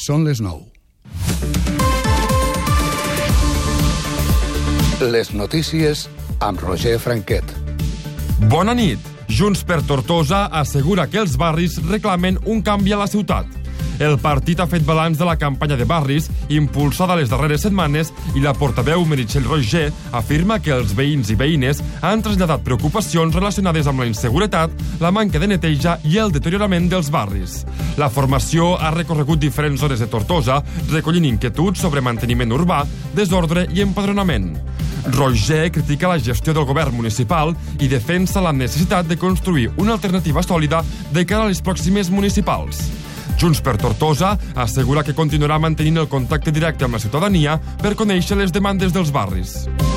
Són les 9. Les notícies amb Roger Franquet. Bona nit. Junts per Tortosa assegura que els barris reclamen un canvi a la ciutat. El partit ha fet balanç de la campanya de barris impulsada les darreres setmanes i la portaveu Meritxell Roigé afirma que els veïns i veïnes han traslladat preocupacions relacionades amb la inseguretat, la manca de neteja i el deteriorament dels barris. La formació ha recorregut diferents zones de Tortosa, recollint inquietuds sobre manteniment urbà, desordre i empadronament. Roigé critica la gestió del govern municipal i defensa la necessitat de construir una alternativa sòlida de cara a les pròximes municipals. Junts per Tortosa assegura que continuarà mantenint el contacte directe amb la ciutadania per conèixer les demandes dels barris.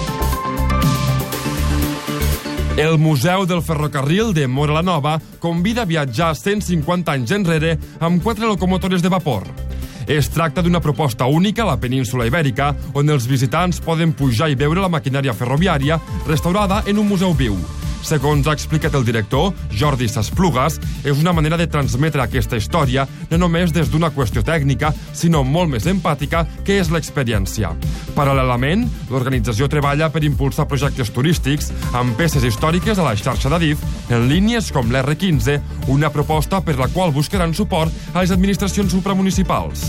El Museu del Ferrocarril de Móra la Nova convida a viatjar 150 anys enrere amb 4 locomotores de vapor. Es tracta d'una proposta única a la península Ibèrica, on els visitants poden pujar i veure la maquinària ferroviària restaurada en un museu viu. Segons ha explicat el director, Jordi Sasplugas, és una manera de transmetre aquesta història no només des d'una qüestió tècnica, sinó molt més empàtica, que és l'experiència. Paral·lelament, l'organització treballa per impulsar projectes turístics amb peces històriques a la xarxa d'Adif, en línies com l'R15, una proposta per la qual buscaran suport a les administracions supramunicipals.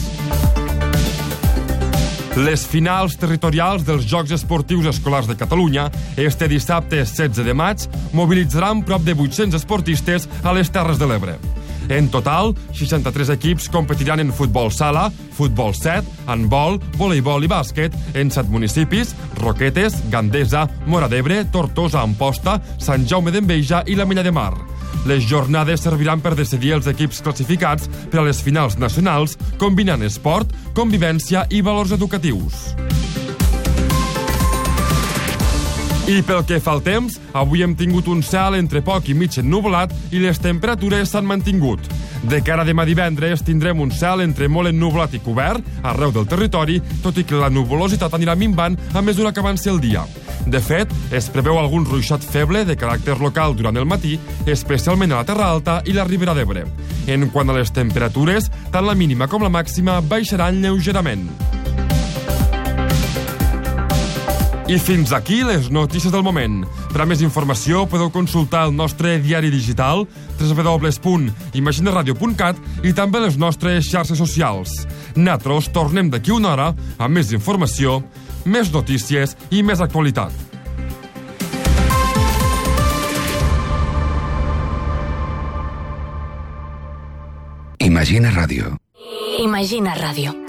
Les finals territorials dels Jocs Esportius Escolars de Catalunya, este dissabte 16 de maig, mobilitzaran prop de 800 esportistes a les Terres de l'Ebre. En total, 63 equips competiran en futbol sala, futbol 7, handbol, voleibol i bàsquet en 7 municipis: Roquetes, Gandesa, Móra d'Ebre, Tortosa, Amposta, Sant Jaume d'Enveja i l'Ametlla de Mar. Les jornades serviran per decidir els equips classificats per a les finals nacionals, combinant esport, convivència i valors educatius. I pel que fa al temps, avui hem tingut un cel entre poc i mig ennuvolat i les temperatures s'han mantingut. De cara a demà divendres tindrem un cel entre molt ennuvolat i cobert arreu del territori, tot i que la nuvolositat anirà minvant a mesura que avanci el dia. De fet, es preveu algun ruixat feble de caràcter local durant el matí, especialment a la Terra Alta i la Ribera d'Ebre. En quant a les temperatures, tant la mínima com la màxima baixaran lleugerament. I fins aquí les notícies del moment. Per a més informació podeu consultar el nostre diari digital www.imaginaradio.cat i també les nostres xarxes socials. Nosaltres tornem d'aquí una hora amb més informació, més notícies i més actualitat. Imagina Ràdio. Imagina Ràdio.